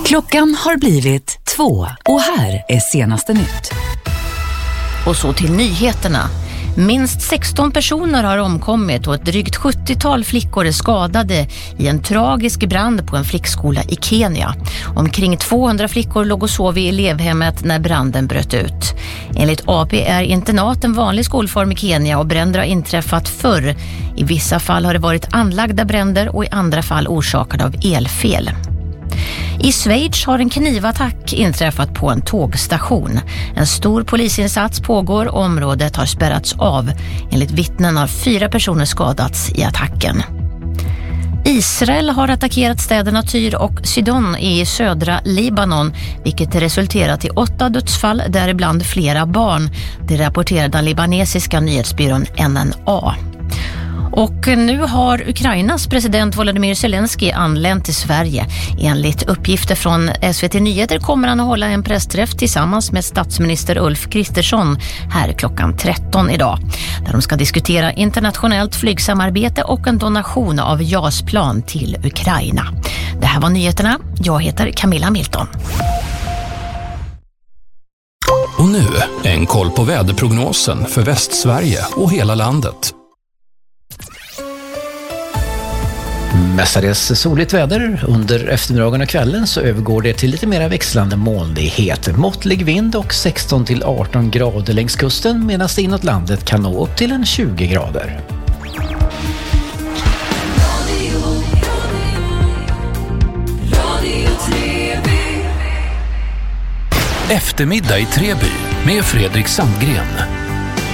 Klockan har blivit 2 och här är senaste nytt. Och så till nyheterna. Minst 16 personer har omkommit och ett drygt 70-tal flickor är skadade i en tragisk brand på en flickskola i Kenya. Omkring 200 flickor låg och sov i elevhemmet när branden bröt ut. Enligt AP är internat en vanlig skolform i Kenya och bränder har inträffat förr. I vissa fall har det varit anlagda bränder och i andra fall orsakade av elfel. I Schweiz har en knivattack inträffat på en tågstation. En stor polisinsats pågår och området har spärrats av. Enligt vittnen har 4 personer skadats i attacken. Israel har attackerat städerna Tyr och Sidon i södra Libanon, vilket resulterat i 8 dödsfall, däribland flera barn. Det rapporterar den libanesiska nyhetsbyrån NNA. Och nu har Ukrainas president Volodymyr Zelensky anlänt till Sverige. Enligt uppgifter från SVT Nyheter kommer han att hålla en pressträff tillsammans med statsminister Ulf Kristersson här klockan 13 idag. Där de ska diskutera internationellt flygsamarbete och en donation av JAS-plan till Ukraina. Det här var nyheterna. Jag heter Camilla Milton. Och nu en koll på väderprognosen för Västsverige och hela landet. Mestadels soligt väder. Under eftermiddagen och kvällen så övergår det till lite mer växlande molnighet. Måttlig vind och 16 till 18 grader längs kusten, medan det inåt landet kan nå upp till en 20 grader. Eftermiddag i Treby med Fredrik Sandgren.